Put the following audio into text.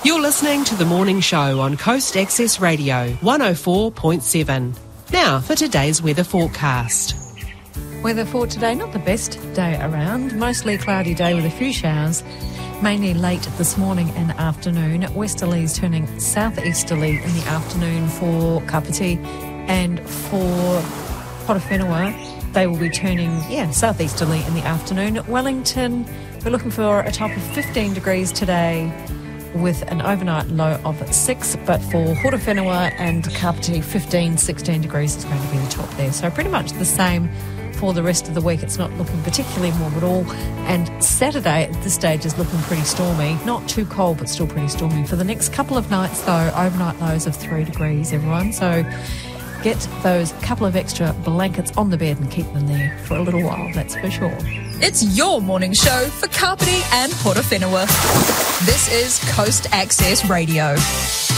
You're listening to The Morning Show on Coast Access Radio 104.7. Now for today's weather forecast. Weather for today, not the best day around. Mostly cloudy day with a few showers, mainly late this morning and afternoon. Westerlies turning southeasterly in the afternoon for Kapiti, and for Horowhenua, they will be turning, southeasterly in the afternoon. Wellington, we're looking for a top of 15 degrees today with an overnight low of 6, but for Horowhenua and Kapiti, 16 degrees is going to be the top there. So pretty much the same for the rest of the week. It's not looking particularly warm at all. And Saturday at this stage is looking pretty stormy. Not too cold, but still pretty stormy. For the next couple of nights, though, overnight lows of 3 degrees, everyone. So get those couple of extra blankets on the bed and keep them there for a little while, that's for sure. It's your morning show for Kapiti and Horowhenua. This is Coast Access Radio.